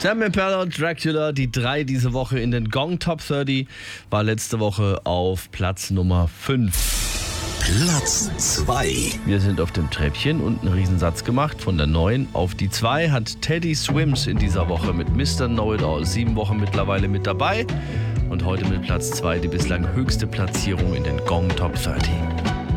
Sam Impala, Dracula, die 3 diese Woche in den Gong Top 30, war letzte Woche auf Platz Nummer 5. Platz 2. Wir sind auf dem Treppchen und einen Riesensatz gemacht. Von der 9 auf die 2 hat Teddy Swims in dieser Woche mit Mr. Know-It-All 7 Wochen mittlerweile mit dabei. Und heute mit Platz 2 die bislang höchste Platzierung in den Gong Top 30.